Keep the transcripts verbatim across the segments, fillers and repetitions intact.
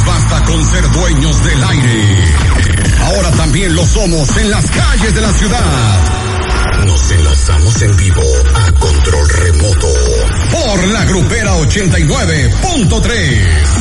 les basta con ser dueños del aire. Ahora también lo somos en las calles de la ciudad. Nos enlazamos en vivo a control remoto por la Grupera ochenta y nueve punto tres.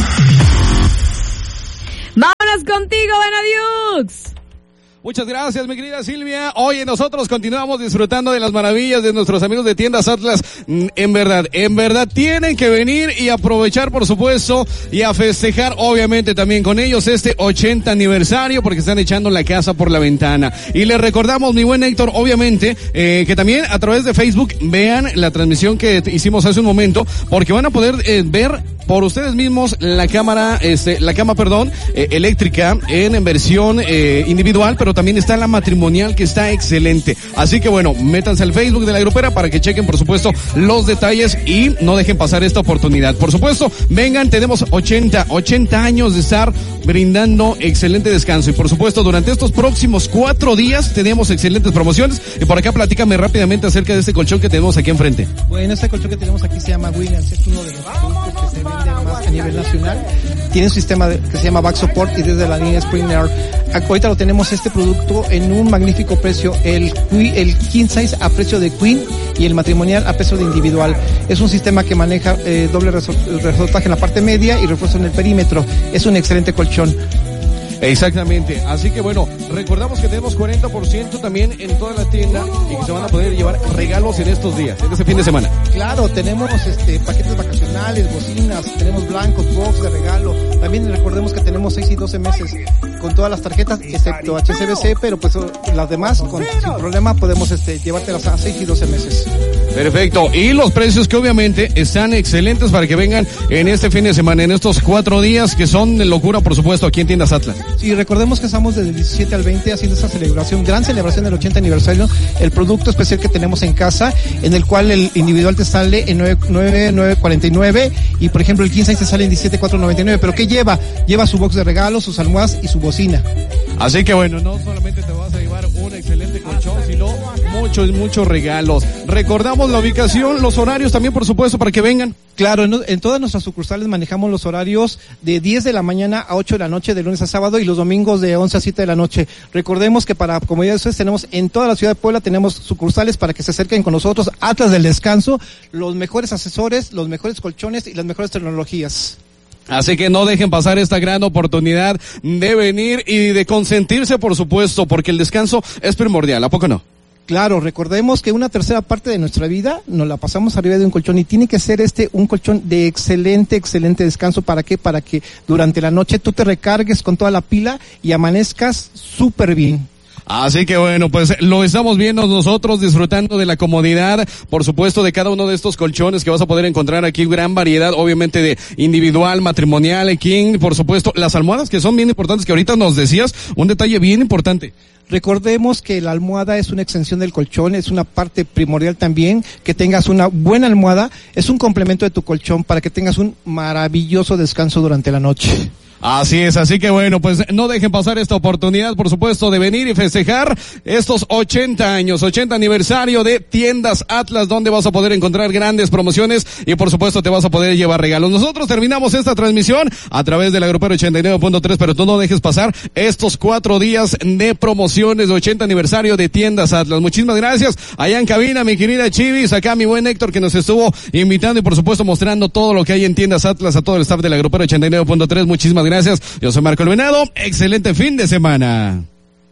Vámonos contigo, Benadiux. Muchas gracias, mi querida Silvia. Oye, nosotros continuamos disfrutando de las maravillas de nuestros amigos de Tiendas Atlas. En verdad, en verdad tienen que venir y aprovechar, por supuesto, y a festejar, obviamente, también con ellos este ochenta aniversario, porque están echando la casa por la ventana. Y les recordamos, mi buen Héctor, obviamente, eh, que también a través de Facebook vean la transmisión que hicimos hace un momento, porque van a poder eh, ver por ustedes mismos la cámara, este, la cama, perdón, eh, eléctrica en, en versión eh, individual, pero también está la matrimonial, que está excelente. Así que bueno, métanse al Facebook de la Grupera para que chequen, por supuesto, los detalles y no dejen pasar esta oportunidad. Por supuesto, vengan, tenemos ochenta años de estar brindando excelente descanso y por supuesto, durante estos próximos cuatro días tenemos excelentes promociones. Y por acá platícame rápidamente acerca de este colchón que tenemos aquí enfrente. Bueno, este colchón que tenemos aquí se llama Williams, es uno de los productos que se vende más a nivel nacional. Tiene un sistema de, que se llama Back Support y desde la línea Spring Air. Ahorita lo tenemos este producto en un magnífico precio, el, el King Size a precio de Queen y el matrimonial a precio de individual. Es un sistema que maneja eh, doble resortaje en la parte media y refuerzo en el perímetro. Es un excelente colchón. Exactamente, así que bueno, recordamos que tenemos cuarenta por ciento también en toda la tienda y que se van a poder llevar regalos en estos días, en este fin de semana. Claro, tenemos este paquetes vacacionales, bocinas, tenemos blancos, box de regalo. También recordemos que tenemos seis y doce meses con todas las tarjetas, excepto H S B C, pero pues las demás, con, sin problema, podemos este llevártelas a seis y doce meses. Perfecto, y los precios que obviamente están excelentes para que vengan en este fin de semana, en estos cuatro días que son de locura, por supuesto, aquí en Tiendas Atlas. Sí, recordemos que estamos desde el diecisiete al veinte haciendo esta celebración, gran celebración del ochenta aniversario, el producto especial que tenemos en casa, en el cual el individual te sale en nueve mil novecientos cuarenta y nueve y por ejemplo el quince te sale en diecisiete mil cuatrocientos noventa y nueve, pero ¿qué lleva? Lleva su box de regalos, sus almohadas y su bocina. Así que bueno, no solamente te vas a llevar un excelente colchón, sino muchos, muchos regalos. Recordamos la ubicación, los horarios también, por supuesto, para que vengan. Claro, en, en todas nuestras sucursales manejamos los horarios de diez de la mañana a ocho de la noche, de lunes a sábado, y los domingos de once a siete de la noche. Recordemos que para comodidad de ustedes tenemos en toda la ciudad de Puebla, tenemos sucursales para que se acerquen con nosotros. Atlas del Descanso, los mejores asesores, los mejores colchones y las mejores tecnologías. Así que no dejen pasar esta gran oportunidad de venir y de consentirse, por supuesto, porque el descanso es primordial, ¿a poco no? Claro, recordemos que una tercera parte de nuestra vida nos la pasamos arriba de un colchón y tiene que ser este un colchón de excelente, excelente descanso. ¿Para qué? Para que durante la noche tú te recargues con toda la pila y amanezcas súper bien. Así que bueno, pues lo estamos viendo nosotros, disfrutando de la comodidad, por supuesto, de cada uno de estos colchones que vas a poder encontrar aquí, gran variedad, obviamente, de individual, matrimonial, king, por supuesto, las almohadas que son bien importantes, que ahorita nos decías, un detalle bien importante. Recordemos que la almohada es una extensión del colchón, es una parte primordial también, que tengas una buena almohada, es un complemento de tu colchón para que tengas un maravilloso descanso durante la noche. Así es, así que bueno, pues no dejen pasar esta oportunidad, por supuesto, de venir y festejar estos ochenta años, ochenta aniversario de Tiendas Atlas, donde vas a poder encontrar grandes promociones y por supuesto te vas a poder llevar regalos. Nosotros terminamos esta transmisión a través de la Grupera ochenta y nueve punto tres, pero tú no dejes pasar estos cuatro días de promociones de ochenta aniversario de Tiendas Atlas. Muchísimas gracias allá en cabina, mi querida Chivis, acá mi buen Héctor, que nos estuvo invitando y por supuesto mostrando todo lo que hay en Tiendas Atlas, a todo el staff de la Grupera ochenta y nueve punto tres. Muchísimas gracias. Gracias, yo soy Marco El Venado, excelente fin de semana.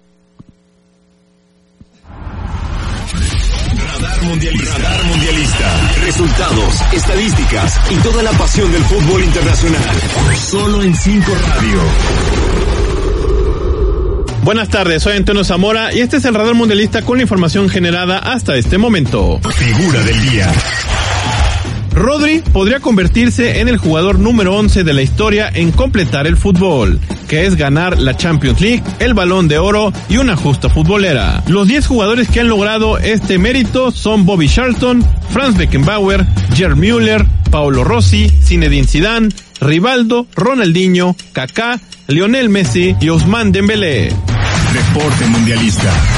Radar Mundialista. Radar Mundialista. Resultados, estadísticas y toda la pasión del fútbol internacional. Solo en Cinco Radio. Buenas tardes, soy Antonio Zamora y este es el Radar Mundialista con la información generada hasta este momento. Figura del día. Rodri podría convertirse en el jugador número once de la historia en completar el fútbol, que es ganar la Champions League, el Balón de Oro y una justa futbolera. Los diez jugadores que han logrado este mérito son Bobby Charlton, Franz Beckenbauer, Gerd Müller, Paolo Rossi, Zinedine Zidane, Rivaldo, Ronaldinho, Kaká, Lionel Messi y Ousmane Dembélé. Deporte Mundialista.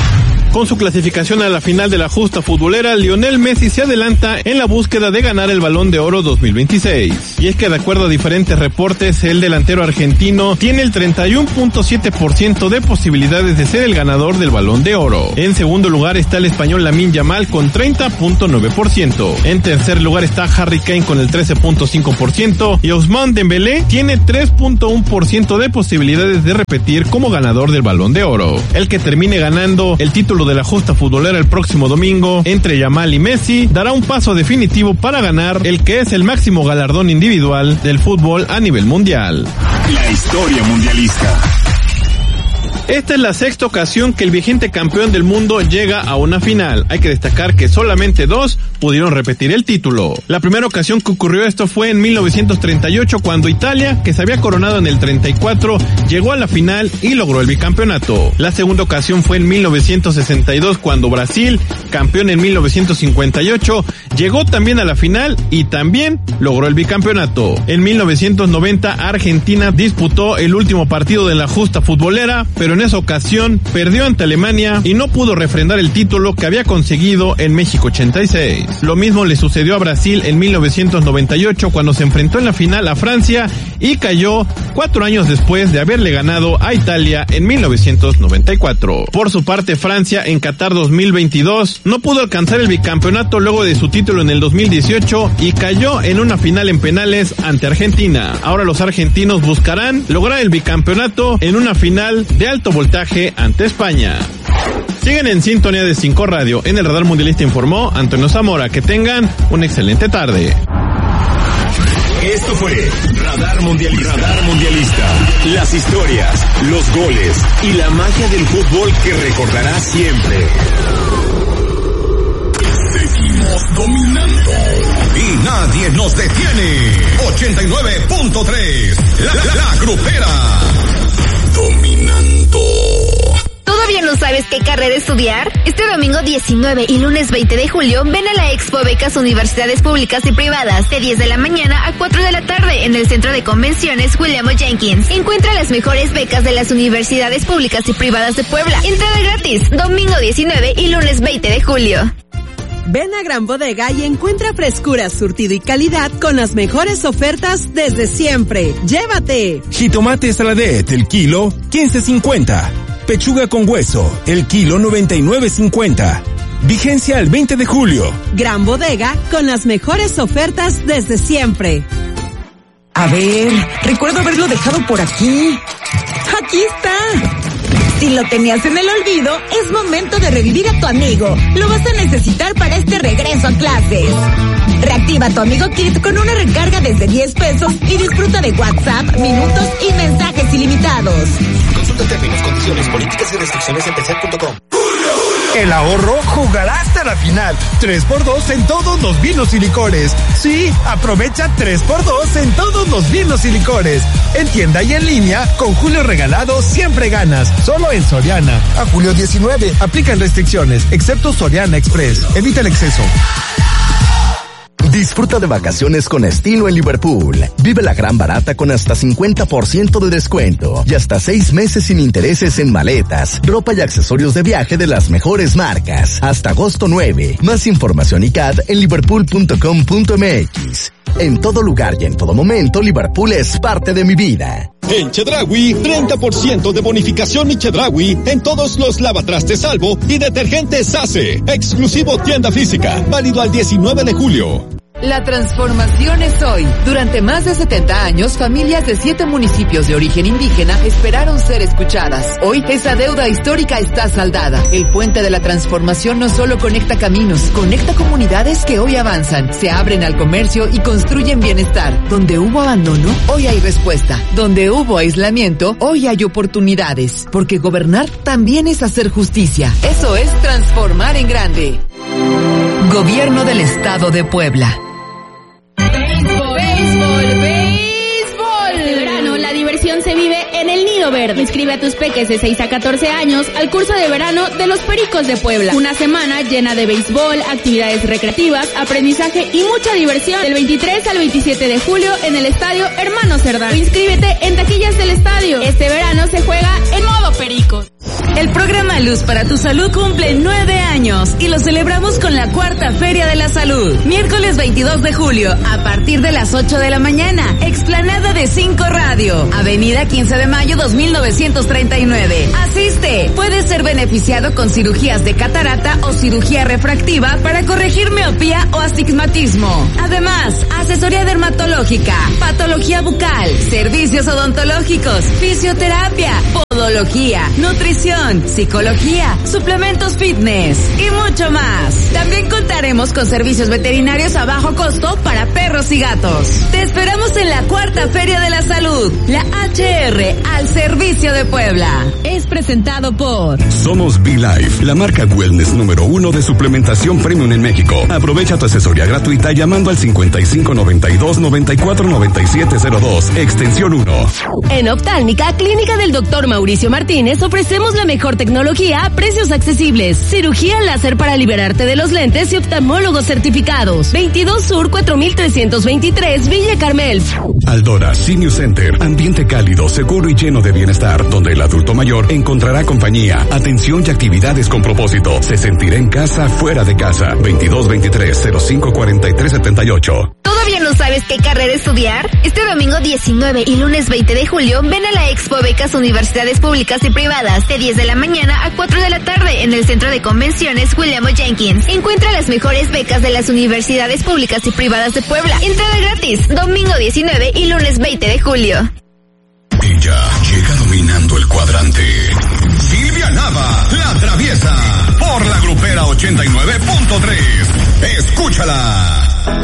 Con su clasificación a la final de la justa futbolera, Lionel Messi se adelanta en la búsqueda de ganar el Balón de Oro dos mil veintiséis. Y es que de acuerdo a diferentes reportes, el delantero argentino tiene el treinta y uno punto siete por ciento de posibilidades de ser el ganador del Balón de Oro. En segundo lugar está el español Lamine Yamal con treinta punto nueve por ciento. En tercer lugar está Harry Kane con el trece punto cinco por ciento y Ousmane Dembélé tiene tres punto uno por ciento de posibilidades de repetir como ganador del Balón de Oro. El que termine ganando el título de la justa futbolera el próximo domingo entre Yamal y Messi dará un paso definitivo para ganar el que es el máximo galardón individual del fútbol a nivel mundial. La historia mundialista. Esta es la sexta ocasión que el vigente campeón del mundo llega a una final. Hay que destacar que solamente dos pudieron repetir el título. La primera ocasión que ocurrió esto fue en mil novecientos treinta y ocho, cuando Italia, que se había coronado en el treinta y cuatro, llegó a la final y logró el bicampeonato. La segunda ocasión fue en mil novecientos sesenta y dos, cuando Brasil, campeón en mil novecientos cincuenta y ocho, llegó también a la final y también logró el bicampeonato. En mil novecientos noventa, Argentina disputó el último partido de la justa futbolera, pero en esa ocasión perdió ante Alemania y no pudo refrendar el título que había conseguido en México ochenta y seis. Lo mismo le sucedió a Brasil en mil novecientos noventa y ocho, cuando se enfrentó en la final a Francia y cayó cuatro años después de haberle ganado a Italia en mil novecientos noventa y cuatro. Por su parte, Francia en Qatar dos mil veintidós no pudo alcanzar el bicampeonato luego de su título en el dos mil dieciocho y cayó en una final en penales ante Argentina. Ahora los argentinos buscarán lograr el bicampeonato en una final de alto voltaje ante España. Siguen en sintonía de cinco Radio. En el Radar Mundialista informó Antonio Zamora. Que tengan una excelente tarde. Esto fue Radar Mundialista. Radar Mundialista. Las historias, los goles y la magia del fútbol que recordarás siempre. Seguimos dominando y nadie nos detiene. ochenta y nueve punto tres. La, la, la Grupera. Dominando. ¿Todavía no sabes qué carrera estudiar? Este domingo diecinueve y lunes veinte de julio ven a la Expo Becas Universidades Públicas y Privadas de diez de la mañana a cuatro de la tarde en el Centro de Convenciones William O. Jenkins. Encuentra las mejores becas de las universidades públicas y privadas de Puebla. Entrada gratis, domingo diecinueve y lunes veinte de julio. Ven a Gran Bodega y encuentra frescura, surtido y calidad con las mejores ofertas desde siempre. ¡Llévate! Jitomate Saladet, el kilo, quince cincuenta. Pechuga con hueso, el kilo noventa y nueve cincuenta. Vigencia al veinte de julio. Gran Bodega con las mejores ofertas desde siempre. A ver, recuerdo haberlo dejado por aquí. ¡Aquí está! Si lo tenías en el olvido, es momento de revivir a tu amigo. Lo vas a necesitar para este regreso a clases. Reactiva tu Amigo Kit con una recarga desde diez pesos y disfruta de WhatsApp, minutos y mensajes ilimitados. Consulta términos, condiciones, políticas y restricciones en telcel punto com. El ahorro jugará hasta la final. tres por dos en todos los vinos y licores. Sí, aprovecha tres por dos en todos los vinos y licores. En tienda y en línea, con Julio Regalado siempre ganas. Solo en Soriana. A julio diecinueve. Aplican restricciones, excepto Soriana Express. Evita el exceso. Disfruta de vacaciones con estilo en Liverpool. Vive la gran barata con hasta cincuenta por ciento de descuento y hasta seis meses sin intereses en maletas, ropa y accesorios de viaje de las mejores marcas. Hasta agosto nueve. Más información y C A D en liverpool punto com punto m x. En todo lugar y en todo momento, Liverpool es parte de mi vida. En Chedraui, treinta por ciento de bonificación y Chedraui en todos los lavatrastes Salvo y detergentes Sace. Exclusivo tienda física. Válido al diecinueve de julio. La transformación es hoy. Durante más de setenta años, familias de siete municipios de origen indígena esperaron ser escuchadas. Hoy, esa deuda histórica está saldada. El puente de la transformación no solo conecta caminos, conecta comunidades que hoy avanzan, se abren al comercio y construyen bienestar. Donde hubo abandono, hoy hay respuesta. Donde hubo aislamiento, hoy hay oportunidades. Porque gobernar también es hacer justicia. Eso es transformar en grande. Gobierno del Estado de Puebla. Béisbol, béisbol, béisbol. Este verano la diversión se vive en el Nido Verde. Inscribe a tus peques de seis a catorce años al curso de verano de los Pericos de Puebla. Una semana llena de béisbol, actividades recreativas, aprendizaje y mucha diversión. Del veintitrés al veintisiete de julio en el Estadio Hermano Cerdán. Inscríbete en taquillas del estadio. Este verano se juega en modo Pericos. El programa Luz para tu Salud cumple nueve años y lo celebramos con la cuarta Feria de la Salud. Miércoles veintidós de julio, a partir de las ocho de la mañana, explanada de cinco Radio, Avenida quince de mayo dos mil novecientos treinta y nueve. Asiste, puedes ser beneficiado con cirugías de catarata o cirugía refractiva para corregir miopía o astigmatismo. Además, asesoría dermatológica, patología bucal, servicios odontológicos, fisioterapia, podología, nutrición, psicología, suplementos fitness y mucho más. También contaremos con servicios veterinarios a bajo costo para perros y gatos. Te esperamos en la cuarta Feria de la Salud, la H R al servicio de Puebla. Es presentado por Somos V-Life, la marca wellness número uno de suplementación premium en México. Aprovecha tu asesoría gratuita llamando al cincuenta y cinco noventa y dos noventa y cuatro noventa y siete cero dos, extensión uno. En Oftálmica, Clínica del doctor Mauricio Martínez, ofrecemos la mejor tecnología a precios accesibles. Cirugía láser para liberarte de los lentes y oftalmólogos certificados. veintidós Sur cuatro mil trescientos veintitrés, Villa Carmel. Aldora Senior Center, ambiente cálido, seguro y lleno de bienestar, donde el adulto mayor encontrará compañía, atención y actividades con propósito. Se sentirá en casa, fuera de casa. veintidós veintitrés cero cinco cuarenta y tres setenta y ocho. ¿Todavía no sabes qué carrera estudiar? Este domingo diecinueve y lunes veinte de julio, ven a la Expo Becas Universidades Públicas y Privadas de diez de la mañana a cuatro de la tarde en el Centro de Convenciones William O. Jenkins. Encuentra las mejores becas de las universidades públicas y privadas de Puebla. Entrada gratis, domingo diecinueve y lunes veinte de julio. Ella llega dominando el cuadrante. Silvia Nava, la traviesa, por la grupera ochenta y nueve punto tres. Escúchala.